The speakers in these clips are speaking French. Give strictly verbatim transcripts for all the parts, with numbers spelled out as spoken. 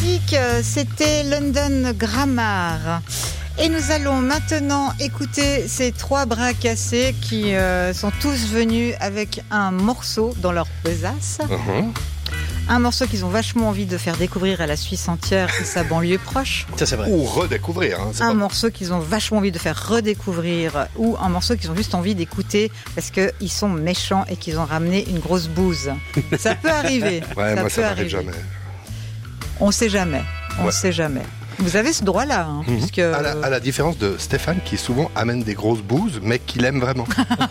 Musique, c'était London Grammar. Et nous allons maintenant écouter ces trois bras cassés qui euh, sont tous venus avec un morceau dans leur besace. Uh-huh. Un morceau qu'ils ont vachement envie de faire découvrir à la Suisse entière et sa banlieue proche. Ça, c'est vrai. Ou redécouvrir. Hein, c'est un pas... morceau qu'ils ont vachement envie de faire redécouvrir ou un morceau qu'ils ont juste envie d'écouter parce qu'ils sont méchants et qu'ils ont ramené une grosse bouse. Ça peut arriver. Ouais, ça moi, peut ça m'arrive arriver. jamais. On sait jamais. On ouais. sait jamais. Vous avez ce droit-là. Hein, mmh. puisque... à, la, à la différence de Stéphane qui souvent amène des grosses bouses, mais qui l'aime vraiment.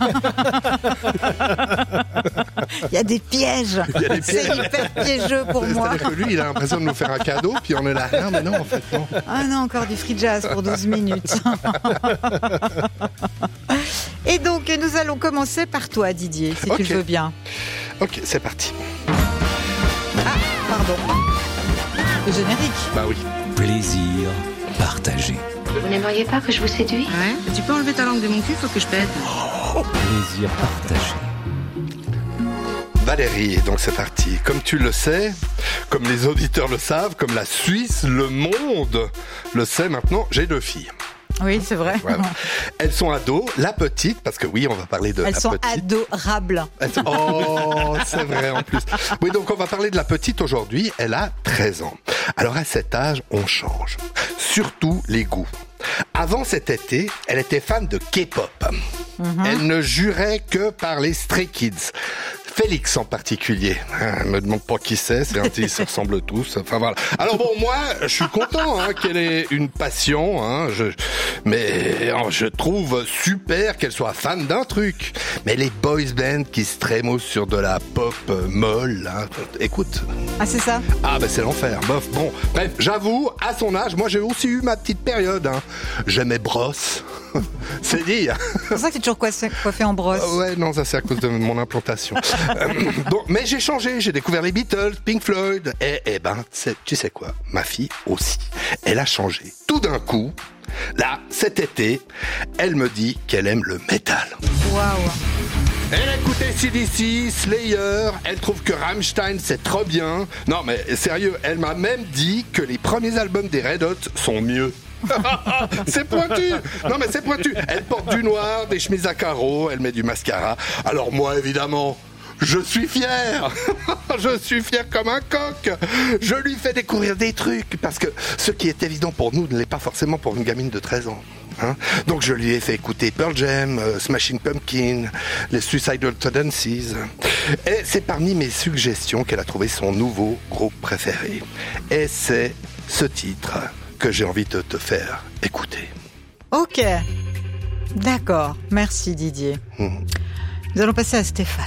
Il y a des pièges. Il y a des pièges. C'est hyper piégeux pour moi. C'est-à-dire que lui, il a l'impression de nous faire un cadeau, puis on est là, rien, mais non, en fait, non. Ah non, encore du free jazz pour douze minutes. Et donc, nous allons commencer par toi, Didier, si okay. tu le veux bien. Ok, c'est parti. Ah, pardon. Le générique. Bah oui. Plaisir partagé. Vous n'aimeriez pas que je vous séduise ? Ouais, tu peux enlever ta langue de mon cul, faut que je pète. Oh. Plaisir partagé. Valérie, donc c'est parti. Comme tu le sais, comme les auditeurs le savent, comme la Suisse, le monde le sait maintenant, j'ai deux filles. Oui, c'est vrai. Voilà. Elles sont ados. La petite, parce que oui, on va parler de Elles la sont petite. adorables. Elles sont... Oh, c'est vrai en plus. Oui, donc on va parler de la petite aujourd'hui. Elle a treize ans. Alors à cet âge, on change. Surtout les goûts. Avant cet été, elle était fan de K-pop. Mm-hmm. Elle ne jurait que par les Stray Kids. Félix en particulier. Elle me demande pas qui c'est, c'est un ils se ressemblent tous. Enfin voilà. Alors bon, moi, je suis content hein, qu'elle ait une passion, hein, je, mais je trouve super qu'elle soit fan d'un truc. Mais les boys bands qui se trémoussent sur de la pop molle, hein, écoute. Ah c'est ça. Ah ben c'est l'enfer. Bof. Bon, bref, j'avoue, à son âge, moi j'ai aussi eu ma petite période. Hein. J'aimais Bros. C'est dire. C'est pour ça que tu es toujours coiffé, coiffé en brosse. Euh, ouais, non, ça c'est à cause de mon implantation. euh, bon, mais j'ai changé, j'ai découvert les Beatles, Pink Floyd, et, et ben, tu sais quoi, ma fille aussi, elle a changé. Tout d'un coup, là, cet été, elle me dit qu'elle aime le métal. Waouh. Elle écoutait C D C, Slayer, elle trouve que Rammstein c'est trop bien. Non mais sérieux, elle m'a même dit que les premiers albums des Red Hot sont mieux. C'est pointu. Non mais c'est pointu. Elle porte du noir, des chemises à carreaux, elle met du mascara. Alors moi évidemment, je suis fier. Je suis fier comme un coq. Je lui fais découvrir des trucs parce que ce qui est évident pour nous ne l'est pas forcément pour une gamine de treize ans. Hein? Donc je lui ai fait écouter Pearl Jam, euh, Smashing Pumpkins, les Suicidal Tendencies. Et c'est parmi mes suggestions qu'elle a trouvé son nouveau groupe préféré. Et c'est ce titre que j'ai envie de te faire écouter. Ok, d'accord, merci Didier. Mmh. Nous allons passer à Stéphane.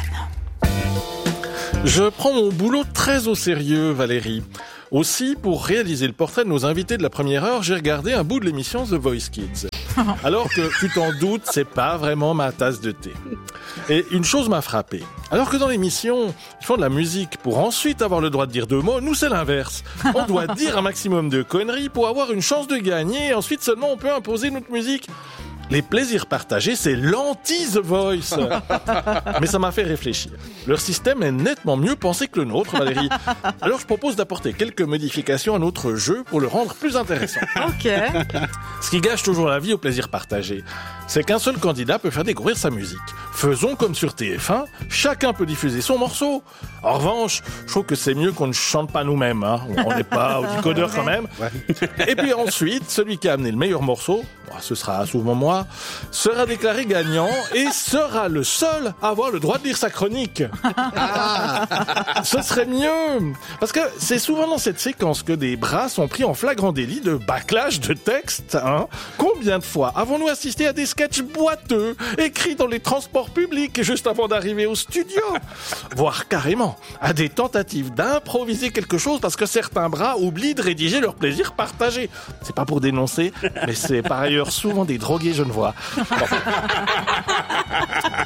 Je prends mon boulot très au sérieux, Valérie. Aussi, pour réaliser le portrait de nos invités de la première heure, j'ai regardé un bout de l'émission The Voice Kids. Alors que, tu t'en doutes, c'est pas vraiment ma tasse de thé. Et une chose m'a frappé. Alors que dans l'émission, ils font de la musique pour ensuite avoir le droit de dire deux mots, nous c'est l'inverse. On doit dire un maximum de conneries pour avoir une chance de gagner, et ensuite seulement on peut imposer notre musique. Les plaisirs partagés, c'est l'anti-The Voice. Mais ça m'a fait réfléchir. Leur système est nettement mieux pensé que le nôtre, Valérie. Alors je propose d'apporter quelques modifications à notre jeu pour le rendre plus intéressant. Ok. Ce qui gâche toujours la vie au plaisir partagé, c'est qu'un seul candidat peut faire découvrir sa musique. Faisons comme sur T F un, chacun peut diffuser son morceau. En revanche, je trouve que c'est mieux qu'on ne chante pas nous-mêmes. Hein. On n'est pas au décodeur quand même. Et puis ensuite, celui qui a amené le meilleur morceau, ce sera souvent moi, sera déclaré gagnant et sera le seul à avoir le droit de lire sa chronique. Ah, ce serait mieux. Parce que c'est souvent dans cette séquence que des bras sont pris en flagrant délit de bâclage de texte. Hein. Combien de fois avons-nous assisté à des sketchs boiteux, écrits dans les transports publics juste avant d'arriver au studio, voire carrément à des tentatives d'improviser quelque chose parce que certains bras oublient de rédiger leur plaisir partagé. C'est pas pour dénoncer, mais c'est par ailleurs souvent des drogués genevois. Bon.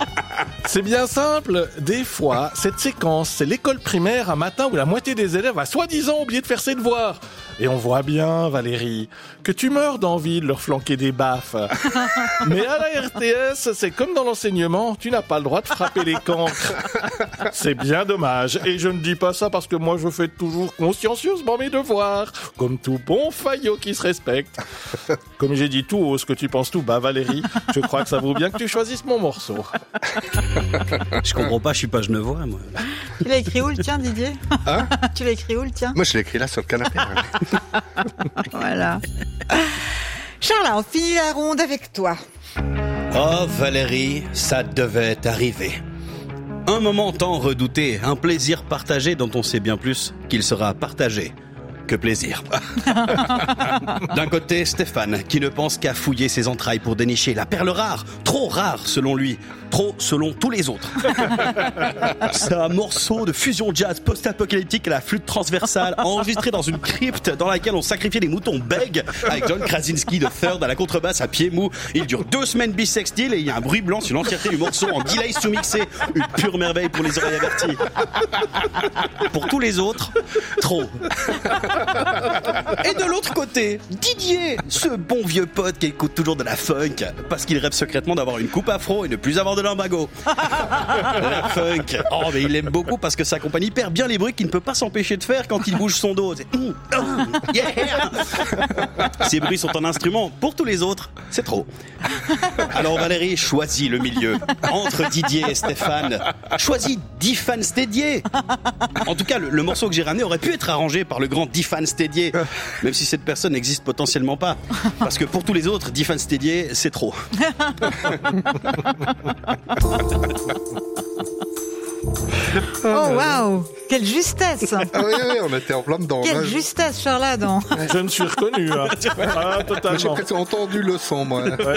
C'est bien simple. Des fois, cette séquence, c'est l'école primaire un matin où la moitié des élèves a soi-disant oublié de faire ses devoirs. Et on voit bien, Valérie, que tu meurs d'envie de leur flanquer des baffes. Mais à la R T S, c'est comme dans l'enseignement, tu n'as pas le droit de frapper les cancres. C'est bien dommage. Et je ne dis pas ça parce que moi je fais toujours consciencieusement mes devoirs, comme tout bon faillot qui se respecte. Comme j'ai dit tout haut ce que tu penses tout bas, Valérie, je crois que ça vaut bien que tu choisisses mon morceau. Je comprends pas, je suis pas genevois, moi. Tu l'as écrit où le tien, Didier? Hein? Tu l'as écrit où le tien? Moi, je l'ai écrit là sur le canapé. Hein. Voilà. Charles, on finit la ronde avec toi. Oh Valérie, ça devait arriver. Un moment tant redouté, un plaisir partagé dont on sait bien plus qu'il sera partagé que plaisir. D'un côté, Stéphane, qui ne pense qu'à fouiller ses entrailles pour dénicher la perle rare, trop rare selon lui, trop selon tous les autres. C'est un morceau de fusion jazz post-apocalyptique à la flûte transversale, enregistré dans une crypte dans laquelle on sacrifiait les moutons bègues, avec John Krasinski de third à la contrebasse à pied mou. Il dure deux semaines bisextile et il y a un bruit blanc sur l'entièreté du morceau en delay sous-mixé. Une pure merveille pour les oreilles averties. Pour tous les autres, trop. Et de l'autre côté, Didier, ce bon vieux pote qui écoute toujours de la funk parce qu'il rêve secrètement d'avoir une coupe afro et ne plus avoir de lumbago. La funk, oh mais il l'aime beaucoup parce que sa compagnie perd bien les bruits qu'il ne peut pas s'empêcher de faire quand il bouge son dos. C'est mm, mm, yeah. Ces bruits sont un instrument, pour tous les autres, c'est trop. Alors Valérie, choisis le milieu entre Didier et Stéphane. Choisis Diffan Stédier. En tout cas, le, le morceau que j'ai ramené aurait pu être arrangé par le grand Diffan Stédier, même si cette personne n'existe potentiellement pas. Parce que pour tous les autres, Diffan Stédier, c'est trop. Oh waouh, quelle justesse! Ah oui, oui, on était en plein dedans. Quelle Là, justesse, Charladon! Je me suis reconnu. Hein. Ah, j'ai totalement. presque entendu le son, moi. Ouais.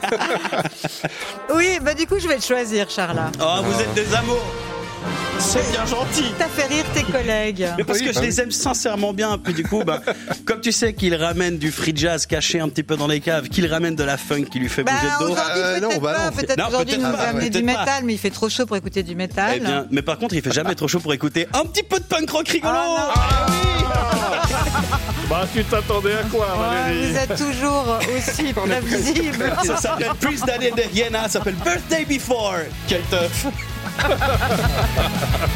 Oui, bah du coup, je vais te choisir, Charla. Oh, vous êtes des amours. C'est bien gentil. T'as fait rire tes collègues. Mais parce Oui, que bah je les aime sincèrement bien. Puis du coup, bah, comme tu sais qu'il ramène du free jazz caché un petit peu dans les caves, qu'il ramène de la funk qui lui fait Bah bouger le dos. aujourd'hui, Euh, non, peut-être bah pas. non. Peut-être Non, aujourd'hui, peut-être nous pas, amener du peut-être pas. métal, mais il fait trop chaud pour écouter du métal. Eh bien, mais par contre, il fait jamais trop chaud pour écouter un petit peu de punk rock rigolo. Ah, Bah, tu t'attendais à quoi, Ouais, Valérie? vous êtes toujours aussi prévisible. Ça s'appelle Plus d'années de Rihanna, ça s'appelle Birthday Before. Quel teuf.